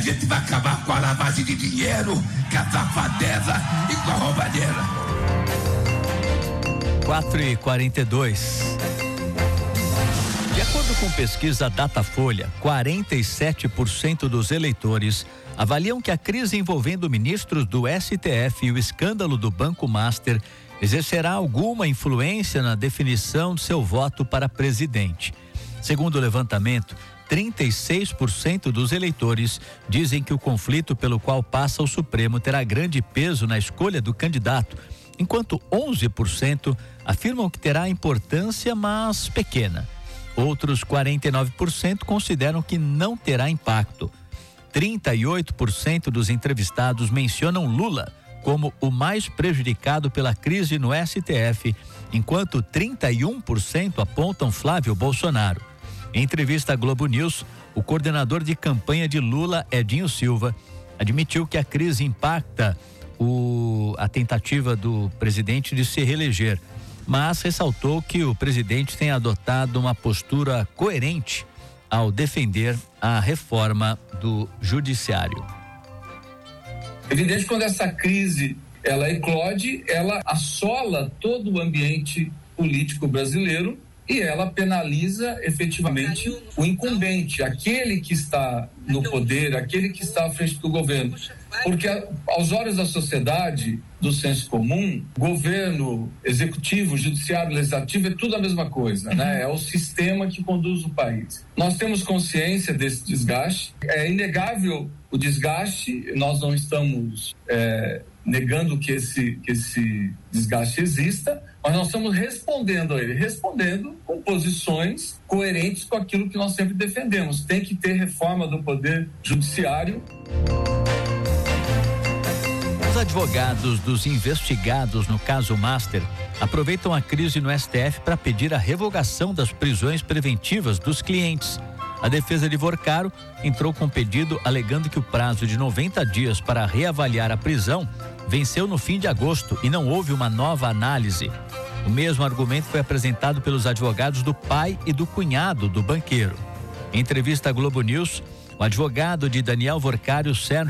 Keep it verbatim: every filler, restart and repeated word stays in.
A gente vai acabar com a lavagem de dinheiro, com a safadeza e com a roubalheira. quatro e quarenta e dois. De acordo com pesquisa Datafolha, quarenta e sete por cento dos eleitores avaliam que a crise envolvendo ministros do S T F e o escândalo do Banco Master exercerá alguma influência na definição de seu voto para presidente. Segundo o levantamento, trinta e seis por cento dos eleitores dizem que o conflito pelo qual passa o Supremo terá grande peso na escolha do candidato, enquanto onze por cento afirmam que terá importância, mas pequena. Outros quarenta e nove por cento consideram que não terá impacto. trinta e oito por cento dos entrevistados mencionam Lula como o mais prejudicado pela crise no S T F, enquanto trinta e um por cento apontam Flávio Bolsonaro. Em entrevista à Globo News, o coordenador de campanha de Lula, Edinho Silva, admitiu que a crise impacta o, a tentativa do presidente de se reeleger, mas ressaltou que o presidente tem adotado uma postura coerente ao defender a reforma do judiciário. Evidente, quando essa crise ela eclode, ela assola todo o ambiente político brasileiro e ela penaliza efetivamente o incumbente, aquele que está no poder, aquele que está à frente do governo. Porque aos olhos da sociedade, do senso comum, governo, executivo, judiciário, legislativo, é tudo a mesma coisa, né? É o sistema que conduz o país. Nós temos consciência desse desgaste, é inegável o desgaste, nós não estamos é, negando que esse, que esse desgaste exista, mas nós estamos respondendo a ele, respondendo com posições coerentes com aquilo que nós sempre defendemos. Tem que ter reforma do poder judiciário. Os advogados dos investigados no caso Master aproveitam a crise no S T F para pedir a revogação das prisões preventivas dos clientes. A defesa de Vorcaro entrou com pedido alegando que o prazo de noventa dias para reavaliar a prisão venceu no fim de agosto e não houve uma nova análise. O mesmo argumento foi apresentado pelos advogados do pai e do cunhado do banqueiro. Em entrevista à Globo News, o advogado de Daniel Vorcaro, Sérgio